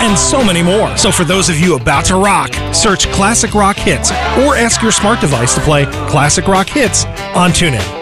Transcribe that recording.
and so many more. So for those of you about to rock, search Classic Rock Hits or ask your smart device to play Classic Rock Hits on TuneIn.